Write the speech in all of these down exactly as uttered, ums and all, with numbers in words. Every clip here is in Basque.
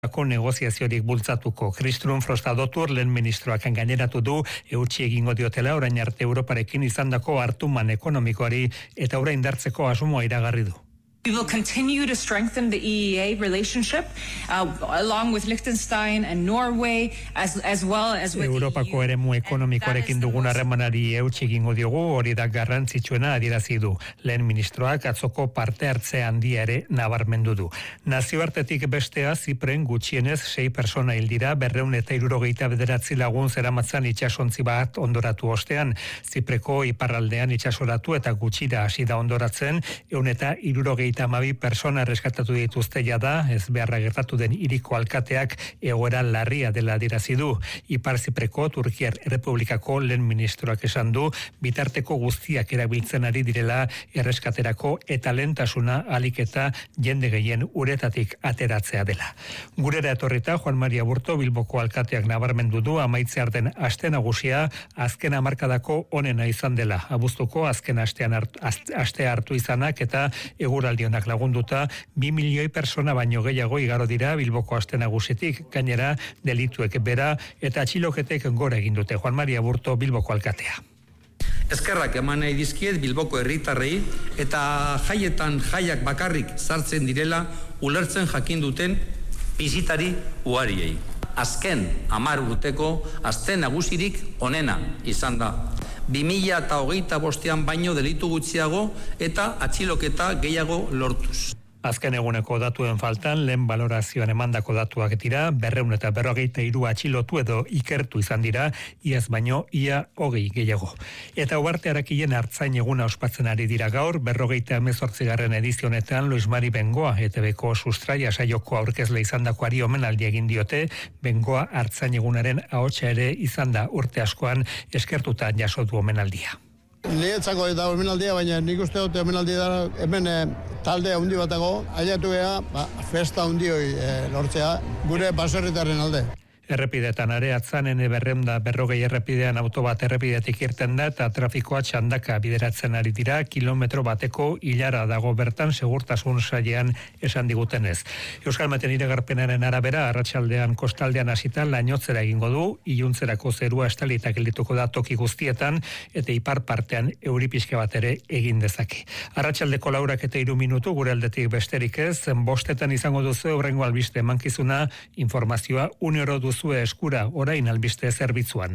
Ko negoziaziorik bultzatuko. Kristrun Frostadotur lehen ministroak gaineratu du eutsi egingo diotela orain arte Europarekin izandako hartuman ekonomikoari eta orain indartzeko asmoa iragarri du. We will continue to strengthen the E E A relationship uh, along with Liechtenstein and Norway as as well as with Europako eremu ekonomikoarekin dugun harremanari eutsi egingo diogu, hori da garrantzitsuena adierazi du. Lehen ministroak atzoko parte hartze handia ere nabarmendu du. Nazioartetik bestea Zipren gutxienez sei persona hil dira, berrehun eta hirurogeita bederatzi lagun zeramatzan itsasontzi bat ondoratu ostean. Zipreko iparraldean itsasoratu eta gutxira hasi da ondoratzen, ehun eta hirurogeita hamabi persona reskatatu dituzte jada, ez beharra gertatu den hiriko alkateak egoera larria dela adierazi du. Ipar Zipreko Turkiar Errepublikako lehen ministroak esan du, bitarteko guztiak erabiltzen ari direla erreskaterako eta lehentasuna ahalik eta jende gehien uretatik ateratzea dela. Gurera etorrita Juan Maria Burto Bilboko alkateak nabarmendu du amaitzear den aste nagusia azken hamarkadako onena izan dela. Abuztuko azken astean hartu, aste hartu izanak eta eguraldi onak lagunduta bi milioi persona baino gehiago igaro dira Bilboko aste nagusitik, gainera delituek bera eta atxiloketek gora egin dute. Juan Maria Burto Bilboko alkatea. Eskerrak eman nahi dizkiet Bilboko herritarrei eta jaietan jaiak bakarrik sartzen direla ulertzen jakin duten bisitari ugariei. Azken hamar urteko aste nagusirik onena izan da. bi mila hogeita bostean baino delitu gutxiago eta atxiloketa gehiago lortuz. Azken eguneko datuen faltan, lehen valorazioan emandako datuak dira, berrehun eta berrogeita hiru atxilotu edo ikertu izan dira, iaz baino ia hogei gehiago. Eta Ugarte Arakien hartzain eguna ospatzen ari dira gaur, berrogeita hemezortzigarren edizionetan Luis Mari Bengoa, E T Bko sustraia saioko aurkezle izandakoari omenaldi egin diote, Bengoa hartzain egunaren ahotsa ere izan da urte askoan eskertuta jaso du omenaldia. Niretzako eta omenaldia, baina nik uste dute omenaldia da hemen e, talde handi batago, ailatu gea, ba, festa handioi e, lortzea, gure baserritarren alde. Errepidetan areatzen berrehun da berrogei errepidean auto bat errepidetik irten da eta trafikoa txandaka bideratzen ari dira, kilometro bateko ilara dago bertan segurtasun sailean esan digutenez. Euskal Meten iragarpenaren arabera arratsaldean kostaldean hasita lainotzera egingo du, iluntzerako zerua estalita geldituko da toki guztietan eta ipar partean euri pixka bat ere egin dezake. Arratsaldeko laurak eta hiru minutu gure aldetik besterik ez, bostetan izango duzu hurrengo albiste emankizuna, informazioa unero duzu zue eskura orain albiste zerbitzuan.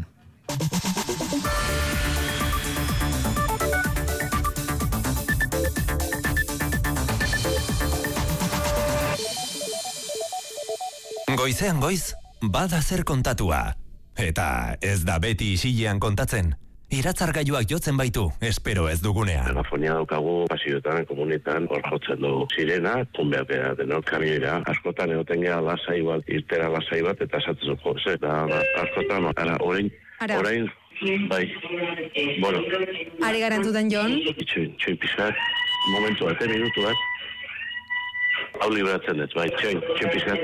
Goizean goiz, bada zer kontatua. Eta ez da beti isilean kontatzen. Iratzargailuak jotzen baitu, espero ez dugunean. Telefonia daukagu, pasioetan, komunetan, hor jotzen du sirena, kunbeak denok kamioira. Askotan egoten geha lasai bat, irtera lasai bat, eta esatzen zuko, ze, da, askotan, ara, orain, orain, bai, bueno. Ari garantzuten, Jon? Txoin, txoin pizkat, momentu bat, minutu bat. Hau liberatzen ez, bai, txoin, txoin pizkat.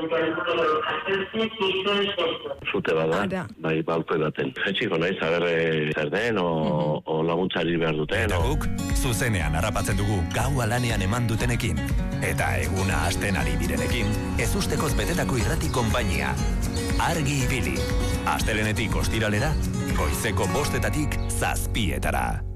Zute bada, bai, balko edaten. Etxiko nahi, zaberre zer den, o, o laguntzari behar duten. Eta guk, zuzenean harrapatzen dugu gau alanean eman dutenekin. Eta eguna hasten ari direnekin, ez ustekoz betetako irrati konpainia. Argi ibili. Astelenetik ostiralera, goizeko bostetatik zazpietara.